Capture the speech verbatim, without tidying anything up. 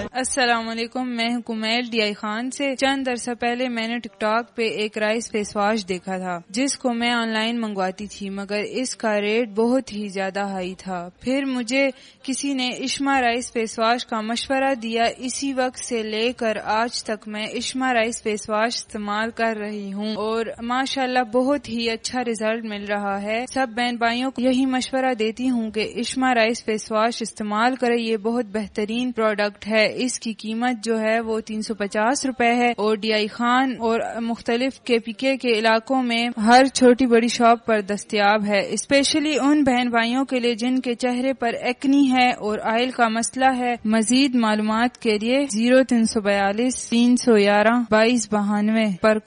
अस्सलाम वालेकुम, मैं हूं कुमैल डी आई खान से। चंद अरसा पहले मैंने टिकटॉक पे एक राइस फेस वॉश देखा था जिसको मैं ऑनलाइन मंगवाती थी, मगर इसका रेट बहुत ही ज्यादा हाई था। फिर मुझे किसी ने इश्मा राइस फेस वॉश का मशवरा दिया। इसी वक्त से लेकर आज तक मैं इश्मा राइस फेस वॉश इस्तेमाल कर रही हूँ और माशाल्लाह बहुत ही अच्छा रिजल्ट मिल रहा है। सब बहन भाइयों को यही मशवरा देती हूँ कि इश्मा राइस फेस वॉश इस्तेमाल करें। ये बहुत बेहतरीन प्रोडक्ट है। इसकी कीमत जो है वो तीन सौ पचास रूपए है और डी आई खान और मुख्तलिफ के पी के के इलाकों में हर छोटी बड़ी शॉप पर दस्तयाब है। स्पेशली उन बहन भाइयों के लिए जिनके चेहरे पर एक्नी है और ऑयल का मसला है। मजीद मालूमात के लिए जीरो तीन सौ बयालीस तीन सौ ग्यारह बाईस बहानवे पर